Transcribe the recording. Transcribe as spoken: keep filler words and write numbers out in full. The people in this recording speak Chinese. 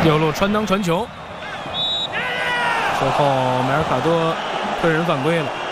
右路传裆传球，最后梅尔卡多个人犯规了。